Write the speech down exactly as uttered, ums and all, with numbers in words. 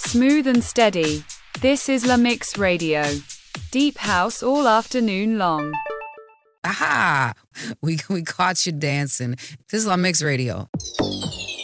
Smooth and steady. This is La Mix Radio. Deep house all afternoon long. Aha! We we caught you dancing. This is La Mix Radio.